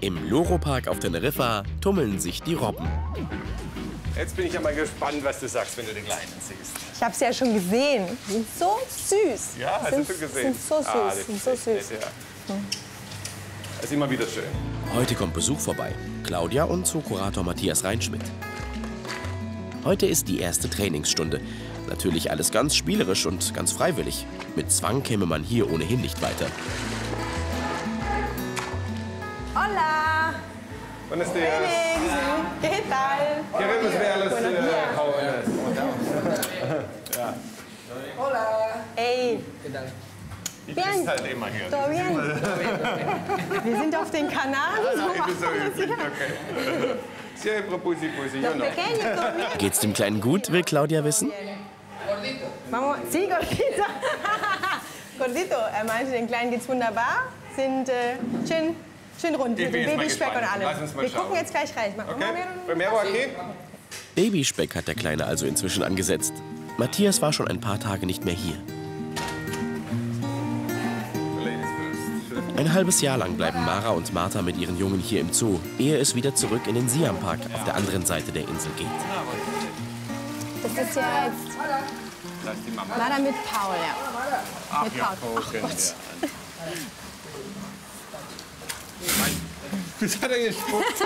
Im Loro-Park auf Teneriffa tummeln sich die Robben. Jetzt bin ich ja mal gespannt, was du sagst, wenn du den Kleinen siehst. Ich habe sie ja schon gesehen. Die sind so süß. Ja, hast du schon gesehen? Sind so süß. Das Sind ist so echt süß. nett, ja. Das ist immer wieder schön. Heute kommt Besuch vorbei. Claudia und Zookurator Matthias Reinschmidt. Heute ist die erste Trainingsstunde. Natürlich alles ganz spielerisch und ganz freiwillig. Mit Zwang käme man hier ohnehin nicht weiter. Hola. Buenos dias. ¿Qué tal? Queremos verlos jóvenes. Ey, Ich bin halt immer hier. todo bien? Wir sind auf den Kanaren. So Das ist so machen wir üblich, das okay. Siempre pussy, pussy, hier. you know. Pequeño, todo bien? Geht's dem Kleinen gut, will Claudia wissen? Vamos. Sí, gordito. Gordito. Er meinte, den Kleinen geht's wunderbar. Sind schön rund Ich mit bin dem jetzt mal Babyspeck und gespannt. allem. Lass uns mal Wir schauen. gucken jetzt gleich rein. Okay? Primero aquí. Babyspeck hat der Kleine also inzwischen angesetzt. Matthias war schon ein paar Tage nicht mehr hier. Ladies first. Ein halbes Jahr lang bleiben Mara und Martha mit ihren Jungen hier im Zoo, ehe es wieder zurück in den Siam-Park auf der anderen Seite der Insel geht. Das ist jetzt Das ist die Mama. Mara mit Paul, ja. Ach Mit ja, Paul. Poken, ja. Was hat er gespuckt?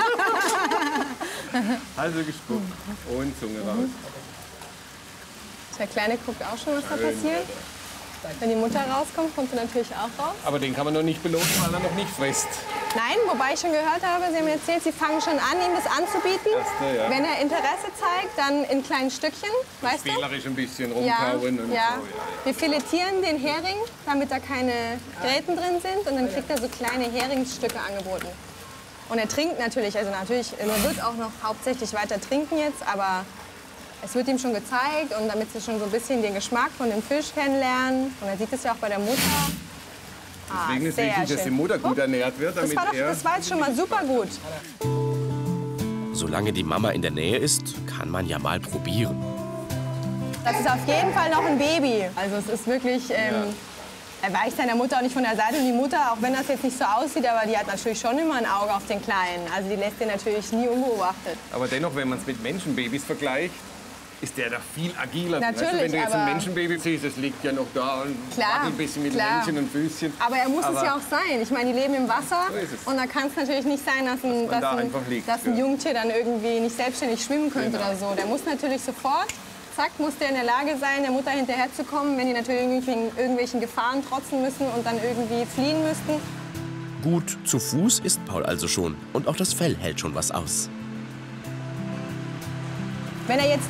Also gespuckt. Und Zunge raus. Der Kleine guckt auch schon, was da passiert. Wenn die Mutter rauskommt, kommt sie natürlich auch raus. Aber den kann man noch nicht belohnen, weil er noch nicht frisst. Nein, wobei ich schon gehört habe, Sie haben erzählt, Sie fangen schon an, ihm das anzubieten. Erste, ja. Wenn er Interesse zeigt, dann in kleinen Stückchen, weißt du? Spielerisch ein bisschen Ja, rumkauen und ja. so. Wir filetieren den Hering, damit da keine Gräten drin sind. Und dann kriegt er so kleine Heringsstücke angeboten. Und er trinkt natürlich, er wird auch noch hauptsächlich weiter trinken jetzt, aber es wird ihm schon gezeigt und damit sie schon so ein bisschen den Geschmack von dem Fisch kennenlernen. Und er sieht es ja auch bei der Mutter. Deswegen ist sehr wichtig, dass die schön. Mutter gut ernährt wird, damit Das war jetzt schon mal super gut. Solange die Mama in der Nähe ist, kann man ja mal probieren. Das ist auf jeden Fall noch ein Baby. Also es ist wirklich, er weicht seiner Mutter auch nicht von der Seite. Und die Mutter, auch wenn das jetzt nicht so aussieht, aber die hat natürlich schon immer ein Auge auf den Kleinen. Also die lässt den natürlich nie unbeobachtet. Aber dennoch, wenn man es mit Menschenbabys vergleicht, ist der da viel agiler. Natürlich, weißt du, wenn du jetzt ein aber- Menschenbaby siehst, das liegt ja noch da und wackelt ein bisschen mit Händchen und Füßchen. Aber er muss es ja auch sein. Ich meine, die leben im Wasser. So ist es. Und da kann es natürlich nicht sein, dass ein, man da einfach liegt, dass ein ja. Jungtier dann irgendwie nicht selbstständig schwimmen könnte Genau. oder so. Der muss natürlich sofort, zack, muss der in der Lage sein, der Mutter hinterherzukommen, wenn die natürlich irgendwelchen Gefahren trotzen müssen und dann irgendwie fliehen müssten. Gut zu Fuß ist Paul also schon. Und auch das Fell hält schon was aus. Wenn er jetzt